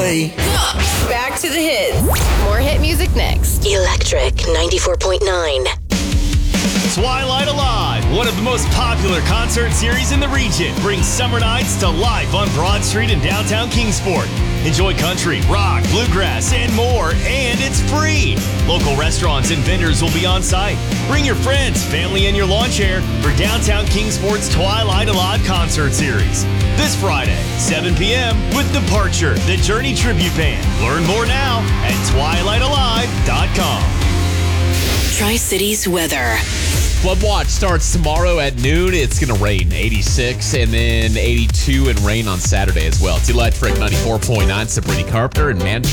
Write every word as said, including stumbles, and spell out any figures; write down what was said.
way. Back to the hits. More hit music next. Electric ninety-four point nine. Twilight Alive, one of the most popular concert series in the region, brings summer nights to life on Broad Street in downtown Kingsport. Enjoy country, rock, bluegrass, and more, and it's free. Local restaurants and vendors will be on site. Bring your friends, family, and your lawn chair for downtown Kingsport's Twilight Alive concert series. This Friday, seven p.m. with Departure, the Journey Tribute Band. Learn more now at twilight alive dot com. Tri-Cities weather. Flood watch starts tomorrow at noon. It's going to rain, eighty-six, and then eighty-two and rain on Saturday as well. It's Electric ninety-four point nine. Sabrina Carpenter and Manchester.